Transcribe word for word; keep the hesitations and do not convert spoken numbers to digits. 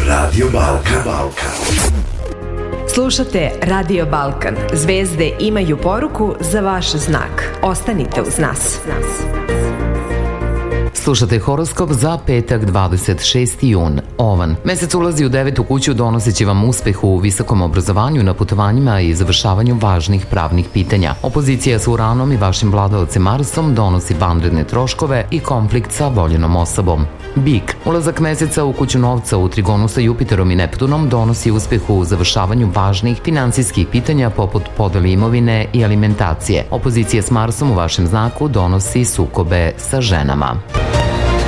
Radio Balkan. Balkan. Slušate Radio Balkan. Zvezde imaju poruku za vaš znak. Ostanite uz nas. Slušate horoskop za petak dvadeset šesti jun. Ovan. Mesec ulazi u devetu kuću donoseći vam uspeh u visokom obrazovanju, na putovanjima i završavanju važnih pravnih pitanja. Opozicija s Uranom i vašim vladalcem Marsom donosi vanredne troškove i konflikt sa voljenom osobom. Bik. Ulazak meseca u kuću novca u trigonu sa Jupiterom i Neptunom donosi uspeh u završavanju važnih finansijskih pitanja poput podeli imovine i alimentacije. Opozicija s Marsom u vašem znaku donosi sukobe sa ženama.